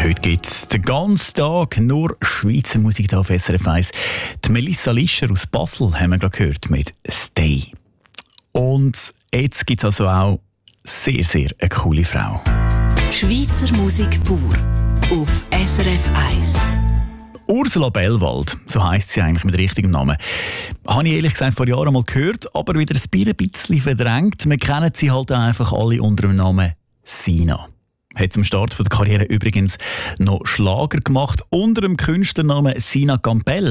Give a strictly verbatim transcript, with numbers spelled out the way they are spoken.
Heute gibt es den ganzen Tag nur Schweizer Musik hier auf S R F eins. Die Melissa Lischer aus Basel haben wir gerade gehört mit «Stay». Und jetzt gibt es also auch sehr, sehr eine coole Frau. Schweizer Musik pur auf S R F eins. Ursula Bellwald, so heisst sie eigentlich mit richtigem Namen. Habe ich ehrlich gesagt vor Jahren mal gehört, aber wieder ein bisschen verdrängt. Wir kennen sie halt einfach alle unter dem Namen Sina. Hat zum Start der Karriere übrigens noch Schlager gemacht unter dem Künstlernamen Sina Campbell.